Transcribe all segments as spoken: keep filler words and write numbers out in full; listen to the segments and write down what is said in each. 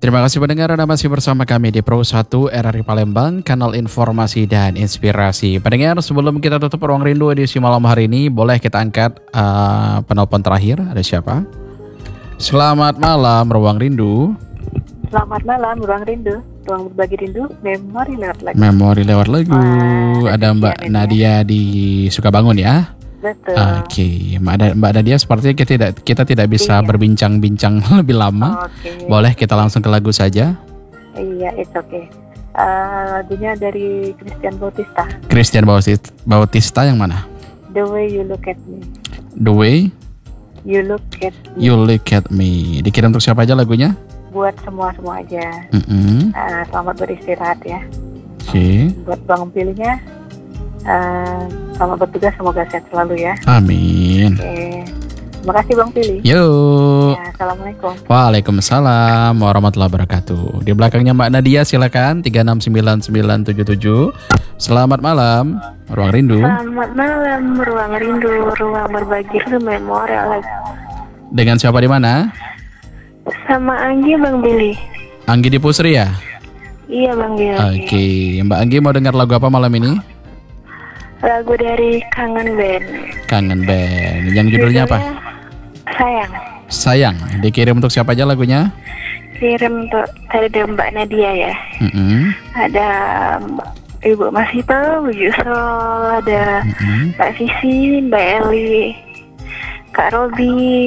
Terima kasih pendengar, Anda masih bersama kami di Pro satu R R I Palembang, kanal informasi dan inspirasi. Pendengar, sebelum kita tutup Ruang Rindu edisi malam hari ini, boleh kita angkat uh, penelpon terakhir. Ada siapa? Selamat malam, Ruang Rindu. Selamat malam, Ruang Rindu. Ruang berbagi rindu, memori lewat lagu. Memori lewat lagu. Wah, ada Mbak Nadia di Sukabangun ya? Betul. Oke, okay. Mbak, Mbak Nadia sepertinya kita tidak kita tidak bisa iya. berbincang-bincang lebih lama. Okay. Boleh kita langsung ke lagu saja? Iya, it's okay. Uh, lagunya dari Christian Bautista. Christian Bautista, Bautista yang mana? The Way You Look at Me. The Way You Look at Me. You Look at Me. Dikirim untuk siapa aja lagunya? Buat semua-semua aja. Mm-hmm. Uh, selamat beristirahat ya. Oke. Okay. Buat Bang Pilihnya. Uh, selamat bertugas, semoga sehat selalu ya. Amin. Oke, terima kasih Bang Pilih. Yuk. Ya, assalamualaikum. Waalaikumsalam warahmatullahi wabarakatuh. Di belakangnya Mbak Nadia, silakan tiga enam sembilan sembilan tujuh tujuh. Selamat malam, Ruang Rindu. Selamat malam, Ruang Rindu, ruang berbagi rindu memori. Dengan siapa di mana? Sama Anggi, Bang Billy. Anggi di Pusri ya? Iya Bang Billy. Oke, okay. Mbak Anggi mau dengar lagu apa malam ini? Lagu dari Kangen Band. Kangen Band. Yang judulnya apa? Sayang. Sayang. Dikirim untuk siapa aja lagunya? Kirim untuk dari Mbak Nadia ya. Mm-hmm. Ada Mbak Ibu Masita, Bu Yusol, ada mm-hmm. Mbak Sisi, Mbak Eli, Kak Robi.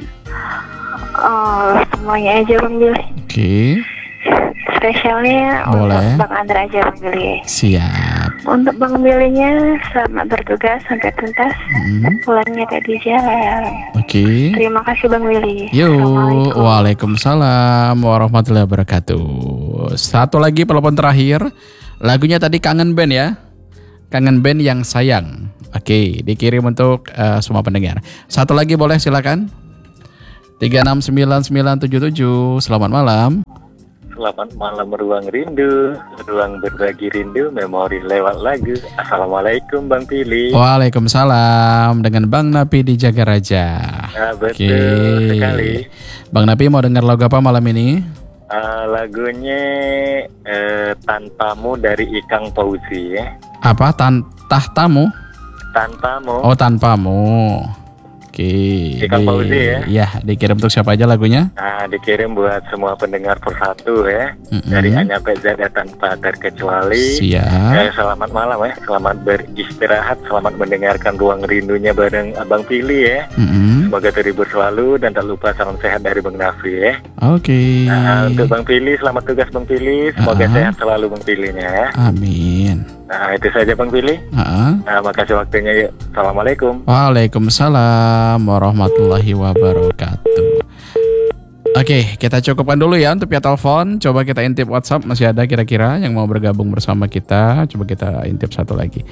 Oh, semuanya aja Bang Billy. Oke. Okay. Spesialnya boleh. Untuk Bang Andra aja Bang Billy. Siap. Untuk Bang Billynya selamat bertugas sampai tuntas. Hmm. Pulangnya tadi jalan. Oke. Okay. Terima kasih Bang Billy. Yuk. Waalaikumsalam warahmatullahi wabarakatuh. Satu lagi telepon terakhir. Lagunya tadi Kangen Band ya. Kangen Band yang sayang. Oke, dikirim untuk uh, semua pendengar. Satu lagi boleh silakan. tiga enam sembilan sembilan tujuh tujuh. Selamat malam. Selamat malam Ruang Rindu, ruang berbagi rindu, memori lewat lagu. Assalamualaikum Bang Pili. Waalaikumsalam, dengan Bang Napi di Jagaraja. Nah, betul okay. sekali. Bang Napi mau dengar lagu apa malam ini? Uh, lagunya uh, Tanpamu dari Ikang Fauzi ya. Apa? Tan tahtamu? Tanpamu. Oh, Tanpamu. Oke. Ikang Fauzi ya. Iya, dikirim untuk siapa aja lagunya? Nah, dikirim buat semua pendengar Persatu ya. Mm-hmm. Dari Anya Pezada tanpa terkecuali. Siap. Eh, selamat malam ya. Selamat beristirahat, selamat mendengarkan Ruang Rindunya bareng Abang Pili ya. Mm-hmm. Semoga terhibur selalu dan tak lupa salam sehat dari Bang Nafri ya. Oke. Okay. Nah, untuk Bang Pili, selamat tugas Bang Pili. Semoga uh-huh. sehat selalu Bang Pilinya ya. Amin. Nah, itu saja Bang Pili. Uh-huh. Nah, makasih waktunya. Yuk. Assalamualaikum. Waalaikumsalam warahmatullahi wabarakatuh. Oke, kita cukupkan dulu ya untuk via telepon. Coba kita intip WhatsApp, masih ada kira-kira yang mau bergabung bersama kita. Coba kita intip satu lagi.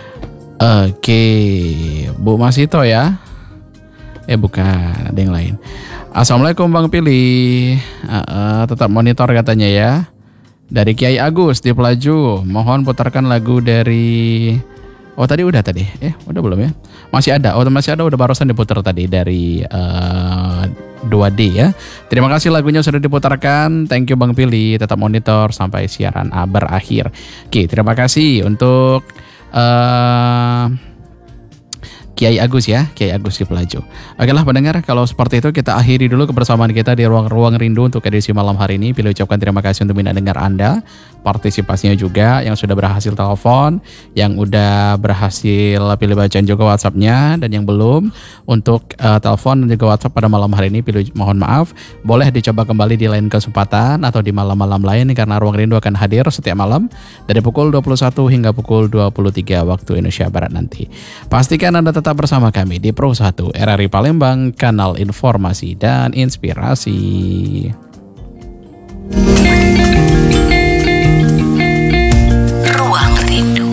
Oke, Bu Masito ya. Eh bukan, ada yang lain. Assalamualaikum Bang Pili. uh, uh, Tetap monitor katanya ya. Dari Kiai Agus di Pelaju. Mohon putarkan lagu dari... Oh tadi udah tadi, eh udah belum ya? Masih ada, oh masih ada, udah barusan diputar tadi dari uh, dua D ya. Terima kasih lagunya sudah diputarkan, thank you Bang Pili, tetap monitor sampai siaran uh, berakhir. Oke, terima kasih untuk uh, Kiai Agus ya, Kiai Agus di Pelaju. Oke lah pendengar, kalau seperti itu kita akhiri dulu kebersamaan kita di ruang-ruang rindu untuk edisi malam hari ini. Pilih ucapkan terima kasih untuk minat dengar Anda, partisipasinya juga yang sudah berhasil telepon, yang udah berhasil pilih bacaan juga WhatsApp-nya, dan yang belum untuk uh, telepon dan juga WhatsApp pada malam hari ini, pilih mohon maaf, boleh dicoba kembali di lain kesempatan atau di malam-malam lain karena Ruang Rindu akan hadir setiap malam dari pukul dua puluh satu hingga pukul dua puluh tiga waktu Indonesia Barat nanti. Pastikan Anda tetap bersama kami di Pro satu R R I Palembang, kanal informasi dan inspirasi. Ruang Rindu.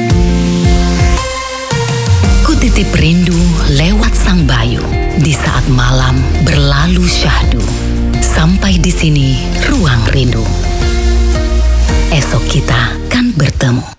Kutitip rindu lewat sang bayu di saat malam berlalu syahdu. Sampai di sini Ruang Rindu. Esok kita kan bertemu.